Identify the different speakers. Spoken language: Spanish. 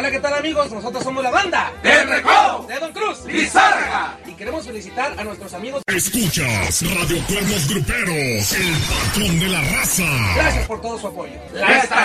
Speaker 1: Hola, ¿qué tal, amigos? Nosotros somos la banda
Speaker 2: del Recodo
Speaker 1: de Don Cruz
Speaker 2: Lizárraga.
Speaker 1: Y queremos felicitar a nuestros amigos.
Speaker 3: Escuchas Radio Cuervos Gruperos, el patrón de la raza.
Speaker 1: Gracias por todo su apoyo.
Speaker 2: La estación